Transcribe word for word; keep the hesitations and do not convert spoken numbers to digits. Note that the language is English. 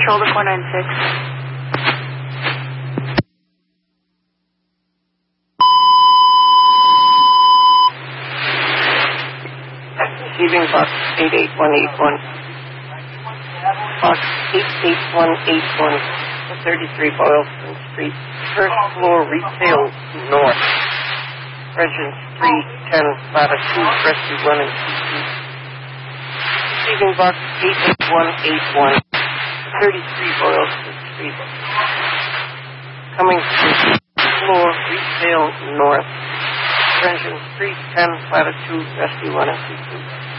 control to four nine six. Receiving box eight eight one eight one. Box eight eight one eight one, thirty-three Boylston Street, first floor retail north. Residence three ten, latitude, rescue one and two. Receiving box eight eight one eight one, thirty-three Boylston Street. Coming from floor retail north. Residence three ten, latitude, rescue one and two.